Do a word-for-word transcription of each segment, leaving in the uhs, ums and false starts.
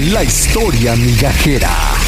La historia migajera.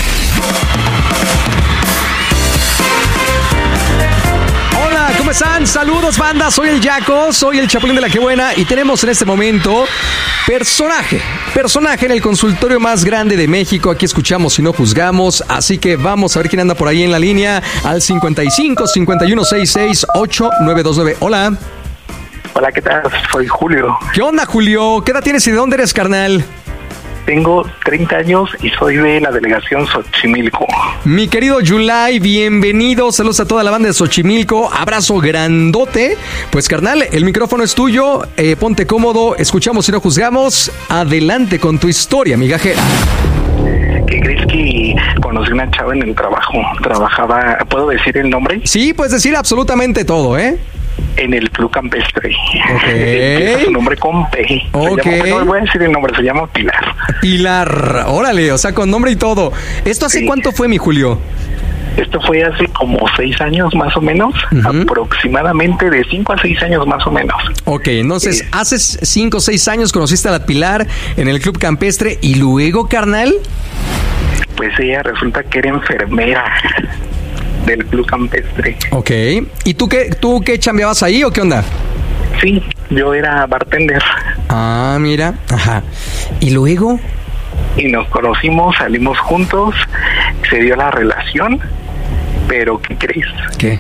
Hola, ¿cómo están? Saludos, banda. Soy el Yaco, soy el Chapulín de la Que Buena y tenemos en este momento personaje, personaje en el consultorio más grande de México. Aquí escuchamos y no juzgamos, así que vamos a ver quién anda por ahí en la línea al cincuenta y cinco, cincuenta y uno, sesenta y seis, ocho nueve dos nueve. Hola. Hola, ¿qué tal? Soy Julio. ¿Qué onda, Julio? ¿Qué edad tienes y de dónde eres, carnal? Tengo treinta años y soy de la delegación Xochimilco. Mi querido Yulai, bienvenido. Saludos a toda la banda de Xochimilco. Abrazo grandote. Pues, carnal, el micrófono es tuyo. Eh, ponte cómodo. Escuchamos y no juzgamos. Adelante con tu historia, migajera. ¿Qué crees que conocí una chava en el trabajo? Trabajaba, ¿puedo decir el nombre? Sí, puedes decir absolutamente todo, ¿eh? En el Club Campestre. Ok. Empieza su nombre con P. Ok. Se llama, no voy a decir el nombre, se llama Pilar. Pilar, órale, o sea, con nombre y todo. ¿Esto hace Sí. cuánto fue, mi Julio? Esto fue hace como seis años más o menos, Uh-huh. aproximadamente de cinco a seis años más o menos. Ok, entonces, Sí. hace cinco o seis años conociste a la Pilar en el Club Campestre y luego, carnal. Pues ella resulta que era enfermera del Club Campestre. Ok, ¿y tú qué, tú qué chambeabas ahí o qué onda? Sí, yo era bartender. Ah, mira, ajá. ¿Y luego? Y nos conocimos, salimos juntos, se dio la relación, pero ¿qué crees? ¿Qué?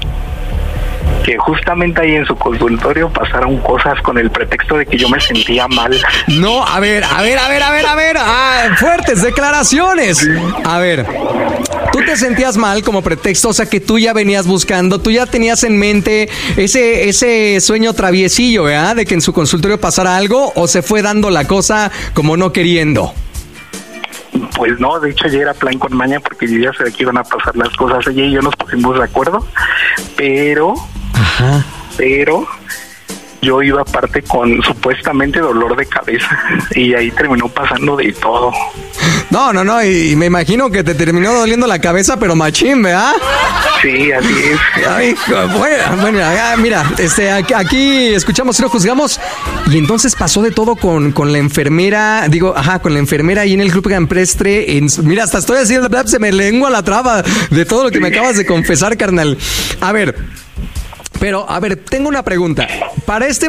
Que justamente ahí en su consultorio pasaron cosas con el pretexto de que yo me sentía mal. No, a ver, a ver, a ver, a ver, a ver. Ah, fuertes declaraciones. A ver, tú te sentías mal como pretexto, o sea que tú ya venías buscando, tú ya tenías en mente ese ese sueño traviesillo, ¿verdad? De que en su consultorio pasara algo, o se fue dando la cosa como no queriendo. Pues no, de hecho ya era plan con maña porque yo ya sabía que iban a pasar las cosas. Ella y yo nos pusimos de acuerdo, pero... Ajá. pero yo iba aparte con supuestamente dolor de cabeza y ahí terminó pasando de todo. No, no, no, y, y me imagino que te terminó doliendo la cabeza, pero machín, ¿verdad? Sí, así es. Ay, bueno, bueno, ah, mira, este, aquí, aquí escuchamos y no juzgamos. Y entonces pasó de todo con, con la enfermera, digo, ajá, con la enfermera ahí en el Club Campestre. En, mira, hasta estoy haciendo, se me lengua la traba de todo lo que me acabas de confesar, carnal. A ver, pero, a ver, tengo una pregunta. Para este